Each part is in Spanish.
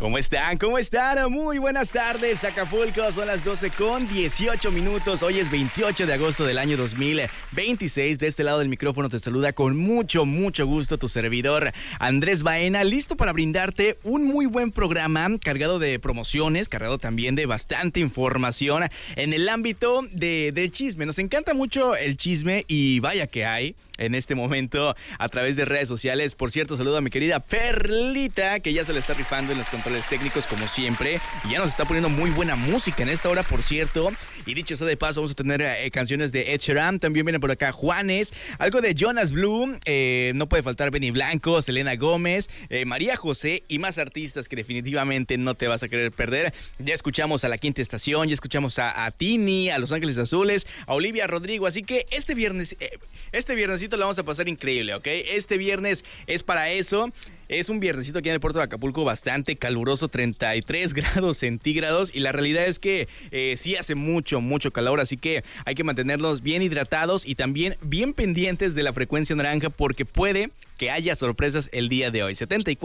¿Cómo están? ¿Cómo están? Muy buenas tardes, Acapulco. Son las 12:18. Hoy es 28 de agosto del año 2026. De este lado del micrófono te saluda con mucho gusto tu servidor Andrés Baena, listo para brindarte un muy buen programa cargado de promociones, cargado también de bastante información en el ámbito del chisme. Nos encanta mucho el chisme y vaya que hay en este momento a través de redes sociales. Por cierto, saludo a mi querida Perlita, que ya se le está rifando en los controles técnicos como siempre, y ya nos está poniendo muy buena música en esta hora, por cierto. Y dicho sea de paso, vamos a tener canciones de Ed Sheeran, también viene por acá Juanes, algo de Jonas Blue, no puede faltar Benny Blanco, Selena Gómez, María José y más artistas que definitivamente no te vas a querer perder. Ya escuchamos a La Quinta Estación, ya escuchamos a Tini, a Los Ángeles Azules, a Olivia Rodrigo, así que este viernesito lo vamos a pasar increíble, ¿ok? Este viernes es para eso. Es un viernesito aquí en el puerto de Acapulco bastante caluroso, 33 grados centígrados, y la realidad es que sí hace mucho calor, así que hay que mantenernos bien hidratados y también bien pendientes de la frecuencia naranja porque puede que haya sorpresas el día de hoy.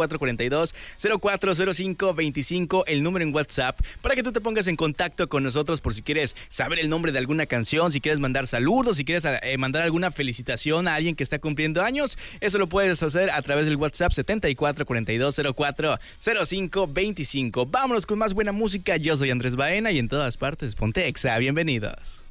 7442-040525, el número en WhatsApp, para que tú te pongas en contacto con nosotros por si quieres saber el nombre de alguna canción, si quieres mandar saludos, si quieres mandar alguna felicitación a alguien que está cumpliendo años. Eso lo puedes hacer a través del WhatsApp 7442-040525. Vámonos con más buena música. Yo soy Andrés Baena y en todas partes ponte Exa. Bienvenidos.